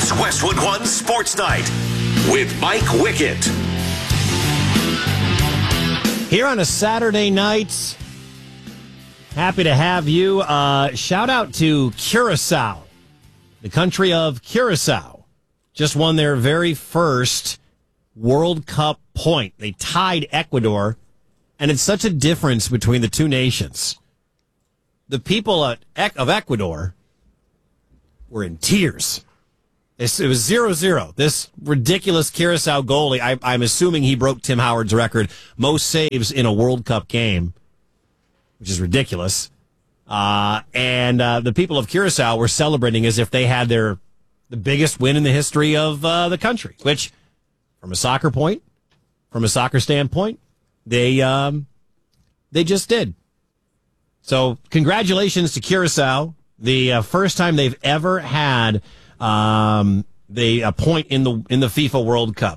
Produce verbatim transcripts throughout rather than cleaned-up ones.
It's Westwood One Sports Night with Mike Wickett. Here on a Saturday night, happy to have you. Uh, shout out to Curacao, the country of Curacao. Just won their very first World Cup point. They tied Ecuador, and it's such a difference between the two nations. The people of Ecuador were in tears. It was zero zero. This ridiculous Curacao goalie, I, I'm assuming he broke Tim Howard's record, most saves in a World Cup game, which is ridiculous. Uh, and uh, the people of Curacao were celebrating as if they had their the biggest win in the history of uh, the country, which, from a soccer point, from a soccer standpoint, they um, they just did. So congratulations to Curacao, the uh, first time they've ever had um, the a point in the in the FIFA World Cup.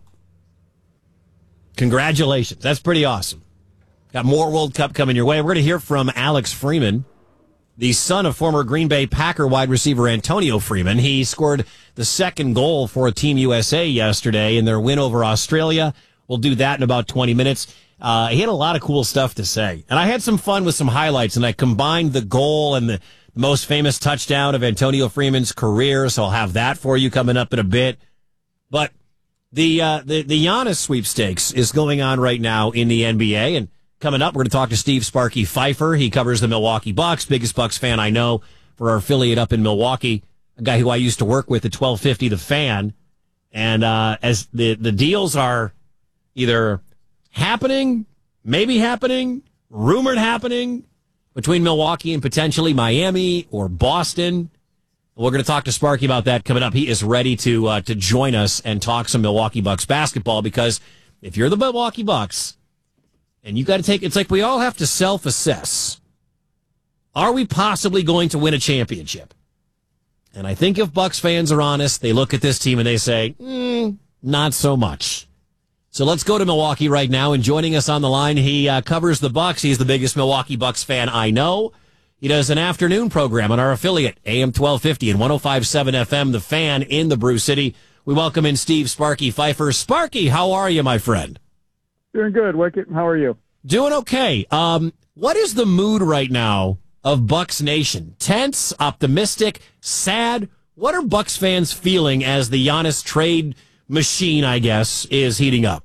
Congratulations, that's pretty awesome. Got more World Cup coming your way. We're going to hear from Alex Freeman, the son of former Green Bay Packer wide receiver Antonio Freeman. He scored the second goal for Team U S A yesterday in their win over Australia. We'll do that in about twenty minutes. Uh, he had a lot of cool stuff to say. And I had some fun with some highlights, and I combined the goal and the most famous touchdown of Antonio Freeman's career, so I'll have that for you coming up in a bit. But the uh, the, the Giannis sweepstakes is going on right now in the N B A, and coming up, we're going to talk to Steve Sparky Pfeiffer. He covers the Milwaukee Bucks, biggest Bucks fan I know for our affiliate up in Milwaukee, a guy who I used to work with at twelve fifty The Fan. And uh, as the, the deals are either happening, maybe happening, rumored happening, between Milwaukee and potentially Miami or Boston. We're going to talk to Sparky about that coming up. He is ready to uh, to join us and talk some Milwaukee Bucks basketball, because if you're the Milwaukee Bucks, and you got to take, it's like we all have to self-assess. Are we possibly going to win a championship? And I think if Bucks fans are honest, they look at this team and they say, mm, not so much. So let's go to Milwaukee right now. And joining us on the line, he uh, covers the Bucks. He's the biggest Milwaukee Bucks fan I know. He does an afternoon program on our affiliate, A M twelve fifty and one oh five point seven F M, The Fan in the Brew City. We welcome in Steve Sparky Pfeiffer. Sparky, how are you, my friend? Doing good, Wicket. How are you? Doing okay. Um, what is the mood right now of Bucks Nation? Tense, optimistic, sad? What are Bucks fans feeling as the Giannis trade machine, I guess, is heating up?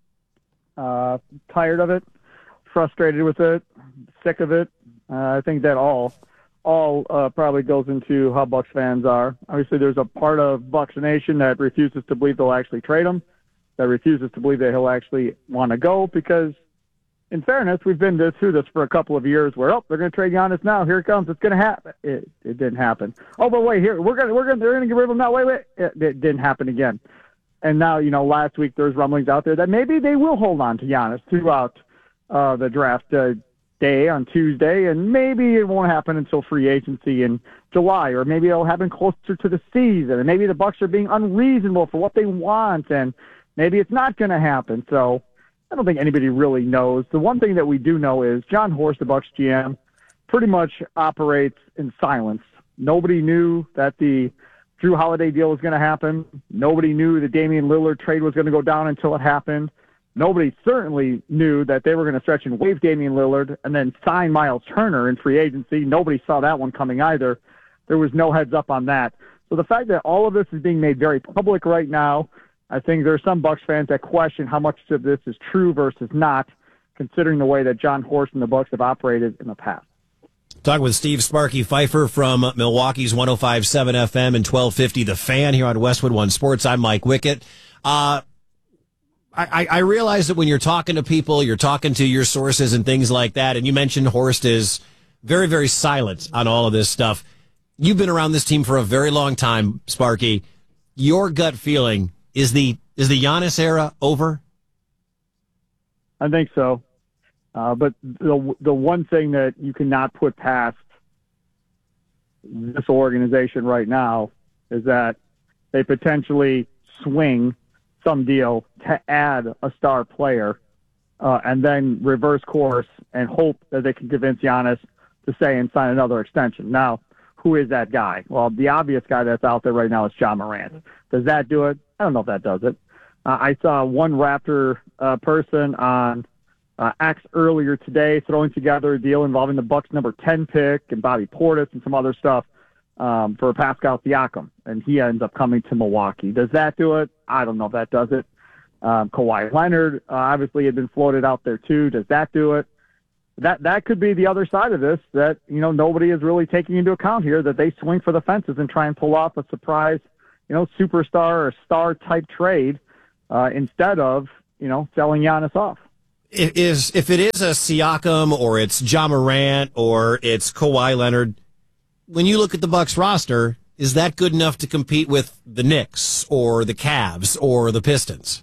Uh, tired of it, frustrated with it, sick of it. Uh, I think that all all uh, probably goes into how Bucks fans are. Obviously, there's a part of Bucks Nation that refuses to believe they'll actually trade him, that refuses to believe that he'll actually want to go, because in fairness, we've been through this for a couple of years where, oh, they're going to trade Giannis now. Here it comes. It's going to happen. It, it didn't happen. Oh, but wait, here, we're going to, we're going to, they're going to get rid of him now. Wait, wait. It, it didn't happen again. And now, you know, last week there's rumblings out there that maybe they will hold on to Giannis throughout uh, the draft uh, day on Tuesday, and maybe it won't happen until free agency in July, or maybe it'll happen closer to the season, and maybe the Bucks are being unreasonable for what they want, and maybe it's not going to happen. So I don't think anybody really knows. The one thing that we do know is John Horst, the Bucks G M, pretty much operates in silence. Nobody knew that the Drew Holiday deal was going to happen. Nobody knew the Damian Lillard trade was going to go down until it happened. Nobody certainly knew that they were going to stretch and waive Damian Lillard and then sign Miles Turner in free agency. Nobody saw that one coming either. There was no heads up on that. So the fact that all of this is being made very public right now, I think there are some Bucks fans that question how much of this is true versus not, considering the way that John Horst and the Bucks have operated in the past. Talking with Steve Sparky Pfeiffer from Milwaukee's one oh five point seven F M and twelve fifty The Fan here on Westwood One Sports. I'm Mike Wickett. Uh, I, I realize that when you're talking to people, you're talking to your sources and things like that, and you mentioned Horst is very, very silent on all of this stuff. You've been around this team for a very long time, Sparky. Your gut feeling, is the is the Giannis era over? I think so. Uh, but the the one thing that you cannot put past this organization right now is that they potentially swing some deal to add a star player uh, and then reverse course and hope that they can convince Giannis to stay and sign another extension. Now, who is that guy? Well, the obvious guy that's out there right now is Ja Morant. Does that do it? I don't know if that does it. Uh, I saw one Raptor uh, person on uh, X earlier today throwing together a deal involving the Bucks number ten pick and Bobby Portis and some other stuff um, for Pascal Siakam, and he ends up coming to Milwaukee. Does that do it? I don't know if that does it. Um, Kawhi Leonard uh, obviously had been floated out there too. Does that do it? That that could be the other side of this that, you know, nobody is really taking into account here, that they swing for the fences and try and pull off a surprise, you know, superstar or star type trade uh, instead of, you know, selling Giannis off. It is, if it is a Siakam or it's Ja Morant or it's Kawhi Leonard, when you look at the Bucks roster, is that good enough to compete with the Knicks or the Cavs or the Pistons?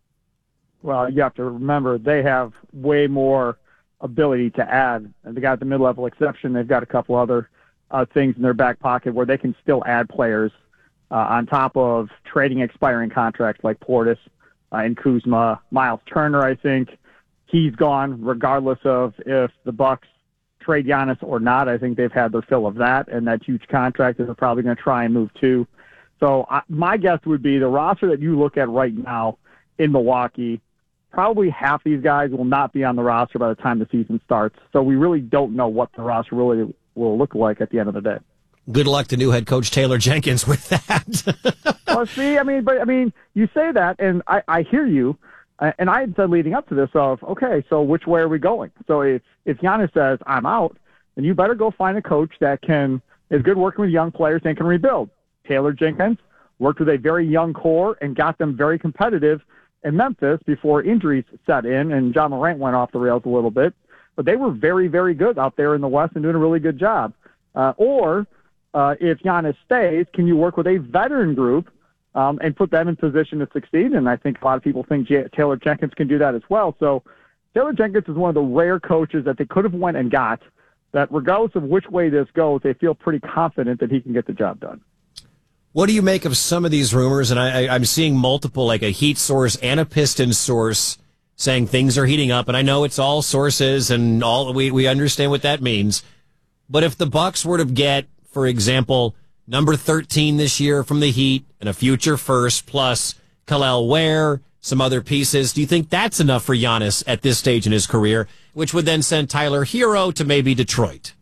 Well, you have to remember they have way more ability to add. And they got the mid-level exception. They've got a couple other uh, things in their back pocket where they can still add players uh, on top of trading expiring contracts like Portis uh, and Kuzma. Miles Turner, I think he's gone regardless of if the Bucks trade Giannis or not. I think they've had their fill of that, and that huge contract that they're probably going to try and move to. So uh, my guess would be the roster that you look at right now in Milwaukee, probably half these guys will not be on the roster by the time the season starts. So we really don't know what the roster really will look like at the end of the day. Good luck to new head coach Taylor Jenkins with that. Well, see, I mean, but I mean, you say that, and I, I hear you. Uh, and I had said leading up to this of, okay, so which way are we going? So if, if Giannis says, I'm out, then you better go find a coach that can is good working with young players and can rebuild. Taylor Jenkins worked with a very young core and got them very competitive in Memphis before injuries set in, and Ja Morant went off the rails a little bit. But they were very, very good out there in the West and doing a really good job. Uh, or uh, if Giannis stays, can you work with a veteran group um, and put them in position to succeed? And I think a lot of people think J- Taylor Jenkins can do that as well. So Taylor Jenkins is one of the rare coaches that they could have went and got that regardless of which way this goes, they feel pretty confident that he can get the job done. What do you make of some of these rumors? And I, I, I'm seeing multiple, like a Heat source and a Pistons source, saying things are heating up. And I know it's all sources and all we, we understand what that means. But if the Bucks were to get, for example, number thirteen this year from the Heat and a future first plus Khalil Ware, some other pieces, do you think that's enough for Giannis at this stage in his career, which would then send Tyler Hero to maybe Detroit?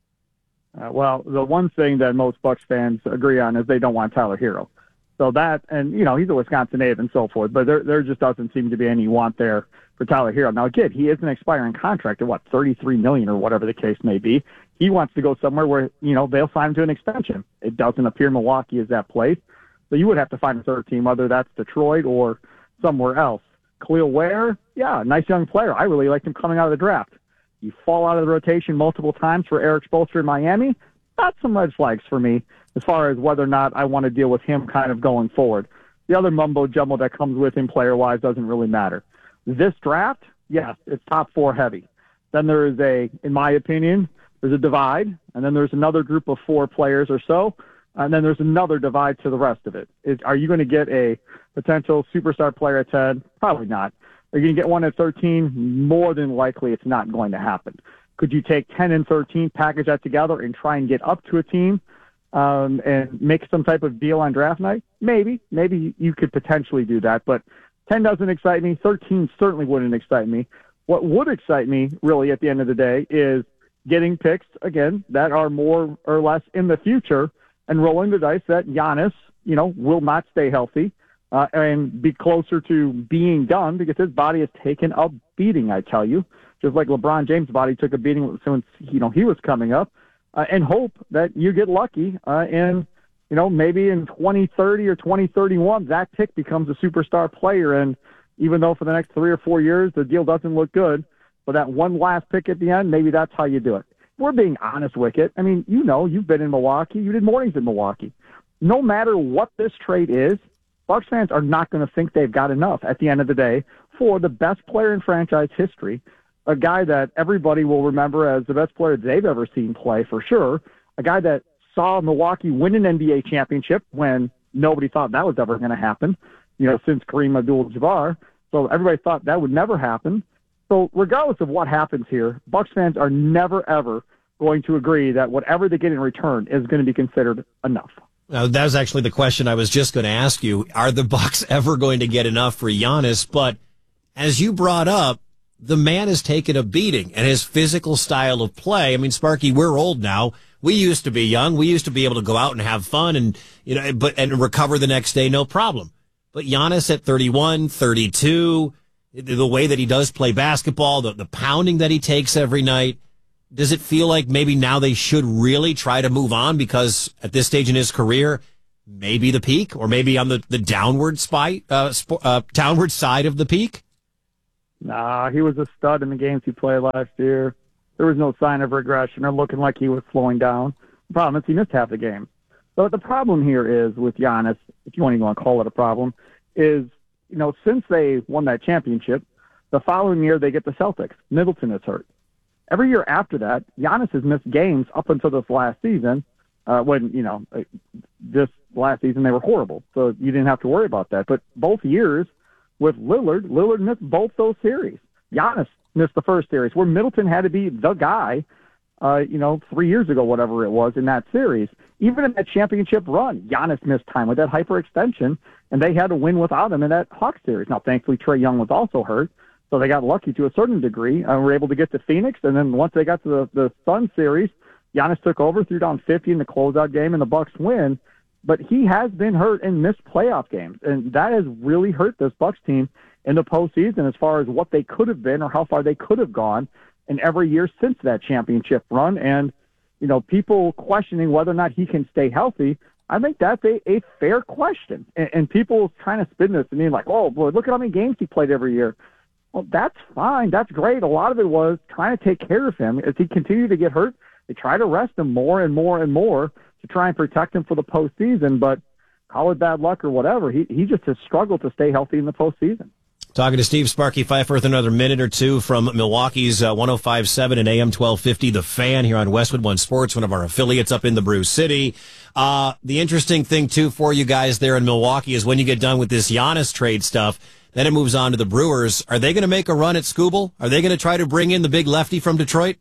Uh, well, the one thing that most Bucks fans agree on is they don't want Tyler Hero. So that, and, you know, he's a Wisconsin native and so forth, but there there just doesn't seem to be any want there for Tyler Hero. Now, again, he is an expiring contract at, what, thirty-three million dollars or whatever the case may be. He wants to go somewhere where, you know, they'll sign him to an extension. It doesn't appear Milwaukee is that place. So you would have to find a third team, whether that's Detroit or somewhere else. Khalil Ware, yeah, nice young player. I really liked him coming out of the draft. You fall out of the rotation multiple times for Eric Spoelstra in Miami, that's some red flags for me as far as whether or not I want to deal with him kind of going forward. The other mumbo-jumbo that comes with him player-wise doesn't really matter. This draft, yes, it's top four heavy. Then there is a, in my opinion, there's a divide, and then there's another group of four players or so, and then there's another divide to the rest of it. Is, are you going to get a potential superstar player at ten? Probably not. Are you going to get one at thirteen? More than likely it's not going to happen. Could you take ten and thirteen, package that together, and try and get up to a team um, and make some type of deal on draft night? Maybe. Maybe you could potentially do that, but ten doesn't excite me. thirteen certainly wouldn't excite me. What would excite me, really, at the end of the day, is getting picks, again, that are more or less in the future and rolling the dice that Giannis, you know, will not stay healthy. Uh, and be closer to being done because his body has taken a beating, I tell you, just like LeBron James' body took a beating since, you know, he was coming up, uh, and hope that you get lucky uh, and, you know, maybe in twenty thirty or twenty thirty-one, that pick becomes a superstar player. And even though for the next three or four years, the deal doesn't look good, but that one last pick at the end, maybe that's how you do it. We're being honest, Wicket. I mean, you know, you've been in Milwaukee. You did mornings in Milwaukee. No matter what this trade is, Bucks fans are not going to think they've got enough at the end of the day for the best player in franchise history, a guy that everybody will remember as the best player they've ever seen play for sure, a guy that saw Milwaukee win an N B A championship when nobody thought that was ever going to happen, you know, since Kareem Abdul-Jabbar. So everybody thought that would never happen. So regardless of what happens here, Bucks fans are never, ever going to agree that whatever they get in return is going to be considered enough. Now, that was actually the question I was just going to ask you. Are the Bucks ever going to get enough for Giannis? But as you brought up, the man has taken a beating, and his physical style of play. I mean, Sparky, we're old now. We used to be young. We used to be able to go out and have fun and, you know, but, and recover the next day, no problem. But Giannis at thirty-one, thirty-two, the way that he does play basketball, the, the pounding that he takes every night, does it feel like maybe now they should really try to move on because at this stage in his career, maybe the peak or maybe on the, the downward spy, uh, sp- uh, downward side of the peak? Nah, he was a stud in the games he played last year. There was no sign of regression or looking like he was slowing down. The problem is he missed half the game. So the problem here is with Giannis, if you want to even want to call it a problem, is, you know, since they won that championship, the following year they get the Celtics. Middleton is hurt. Every year after that, Giannis has missed games up until this last season, uh, when, you know, this last season they were horrible. So you didn't have to worry about that. But both years with Lillard, Lillard missed both those series. Giannis missed the first series where Middleton had to be the guy, uh, you know, three years ago, whatever it was in that series. Even in that championship run, Giannis missed time with that hyperextension, and they had to win without him in that Hawks series. Now, thankfully, Trae Young was also hurt, so they got lucky to a certain degree and were able to get to Phoenix. And then once they got to the, the Sun series, Giannis took over, threw down fifty in the closeout game, and the Bucks win. But he has been hurt and missed playoff games, and that has really hurt this Bucks team in the postseason as far as what they could have been or how far they could have gone in every year since that championship run. And, you know, people questioning whether or not he can stay healthy, I think that's a, a fair question. And, and people trying to spin this and being like, oh, boy, look at how many games he played every year. Well, that's fine. That's great. A lot of it was trying to take care of him. As he continued to get hurt, they try to rest him more and more and more to try and protect him for the postseason. But call it bad luck or whatever, he, he just has struggled to stay healthy in the postseason. Talking to Steve Sparky Pfeiffer with another minute or two from Milwaukee's uh, one oh five point seven and A M twelve fifty, The Fan, here on Westwood One Sports, one of our affiliates up in the Brew City. Uh, the interesting thing, too, for you guys there in Milwaukee is when you get done with this Giannis trade stuff, then it moves on to the Brewers. Are they going to make a run at Skubal? Are they going to try to bring in the big lefty from Detroit?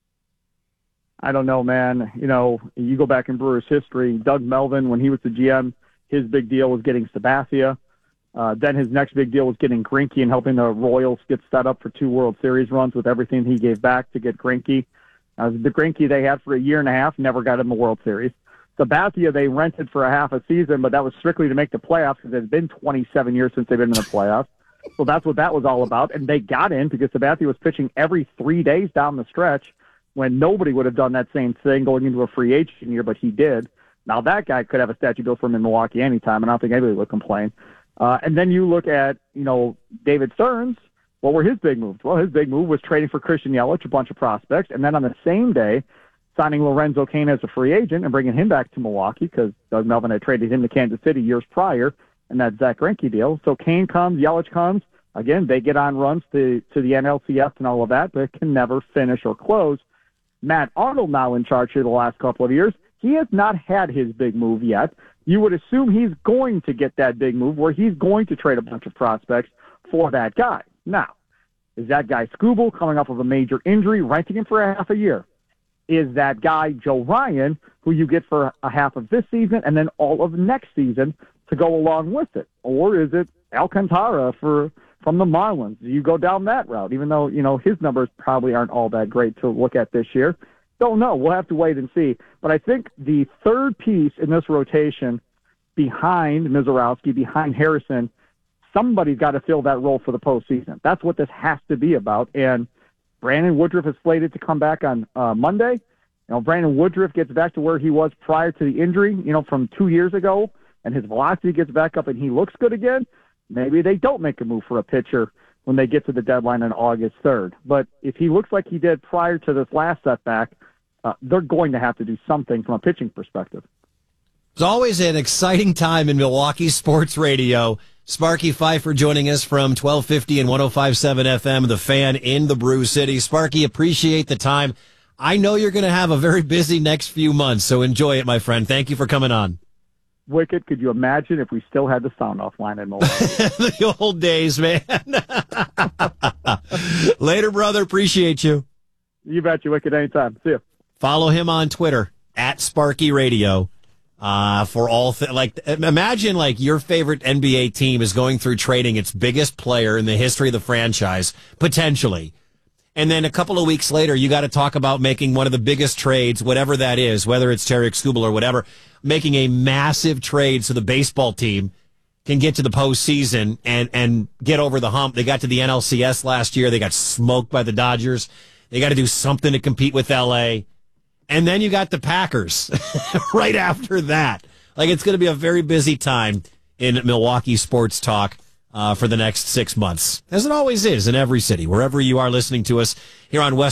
I don't know, man. You know, you go back in Brewers history, Doug Melvin, when he was the G M, his big deal was getting Sabathia. Uh, then his next big deal was getting Greinke and helping the Royals get set up for two World Series runs with everything he gave back to get Greinke. Uh, the Greinke they had for a year and a half never got him a World Series. Sabathia they rented for a half a season, but that was strictly to make the playoffs because it had been twenty-seven years since they've been in the playoffs. So that's what that was all about. And they got in because Sabathia was pitching every three days down the stretch when nobody would have done that same thing going into a free agent year, but he did. Now that guy could have a statue built for him in Milwaukee anytime, and I don't think anybody would complain. Uh, and then you look at, you know, David Stearns. What were his big moves? Well, his big move was trading for Christian Yelich, a bunch of prospects, and then on the same day, signing Lorenzo Cain as a free agent and bringing him back to Milwaukee because Doug Melvin had traded him to Kansas City years prior in that Zach Greinke deal. So Cain comes, Yelich comes. Again, they get on runs to, to the N L C S and all of that, but can never finish or close. Matt Arnold now in charge here the last couple of years. He has not had his big move yet. You would assume he's going to get that big move where he's going to trade a bunch of prospects for that guy. Now, is that guy Skubal coming off of a major injury, renting him for a half a year? Is that guy Joe Ryan, who you get for a half of this season and then all of next season to go along with it? Or is it Alcantara for from the Marlins? Do you go down that route, even though, you know, his numbers probably aren't all that great to look at this year? Don't know. We'll have to wait and see. But I think the third piece in this rotation behind Mizorowski, behind Harrison, somebody's got to fill that role for the postseason. That's what this has to be about. And Brandon Woodruff is slated to come back on uh, Monday. You know, Brandon Woodruff gets back to where he was prior to the injury, you know, from two years ago, and his velocity gets back up and he looks good again. Maybe they don't make a move for a pitcher when they get to the deadline on August third. But if he looks like he did prior to this last setback, uh, they're going to have to do something from a pitching perspective. It's always an exciting time in Milwaukee sports radio. Sparky Pfeiffer joining us from twelve fifty and one oh five point seven F M, The Fan in the Brew City. Sparky, appreciate the time. I know you're going to have a very busy next few months, so enjoy it, my friend. Thank you for coming on. Wicked, could you imagine if we still had the sound off line in Milwaukee? The old days, man. Later, brother. Appreciate you. You bet you, Wicked, anytime. See you. Follow him on Twitter, at Sparky Radio, uh, for all, th- like, imagine, like, your favorite N B A team is going through trading its biggest player in the history of the franchise, potentially. And then a couple of weeks later, you got to talk about making one of the biggest trades, whatever that is, whether it's Tarek Skubal or whatever, making a massive trade so the baseball team can get to the postseason and, and get over the hump. They got to the N L C S last year. They got smoked by the Dodgers. They got to do something to compete with L A. And then you got the Packers right after that. Like, it's going to be a very busy time in Milwaukee sports talk uh, for the next six months, as it always is in every city, wherever you are listening to us here on West.